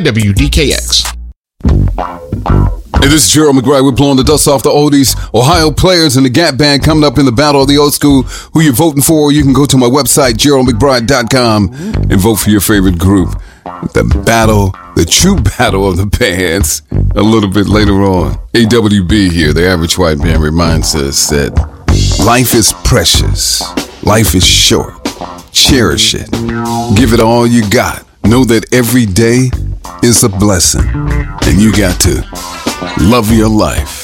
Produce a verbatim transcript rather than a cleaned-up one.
W D K X. Hey, this is Gerald McBride. We're blowing the dust off the oldies. Ohio players in the Gap Band coming up in the Battle of the Old School. Who you voting for? You can go to my website, gerald mcbride dot com, and vote for your favorite group. The battle, the true battle of the bands, a little bit later on. A W B here, the Average White Man, reminds us that life is precious. Life is short. Cherish it. Give it all you got. Know that every day is a blessing, and you got to love your life.